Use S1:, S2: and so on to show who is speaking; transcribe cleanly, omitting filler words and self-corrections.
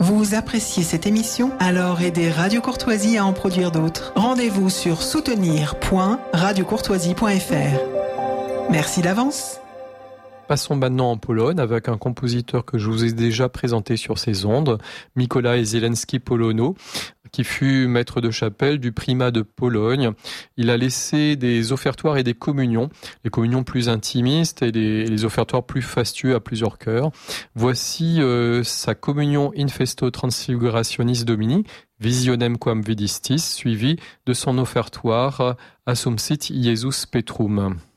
S1: Vous appréciez cette émission? Alors aidez Radio Courtoisie à en produire d'autres. Rendez-vous sur soutenir.radiocourtoisie.fr. Merci d'avance.
S2: Passons maintenant en Pologne avec un compositeur que je vous ai déjà présenté sur ces ondes, Mikołaj Zielinski Polono, qui fut maître de chapelle du primat de Pologne. Il a laissé des offertoires et des communions, les communions plus intimistes et les offertoires plus fastueux à plusieurs chœurs. Voici sa communion in festo transfigurationis Domini, Visionem quam vidistis, suivi de son offertoire Assumpsit Iesus Petrum.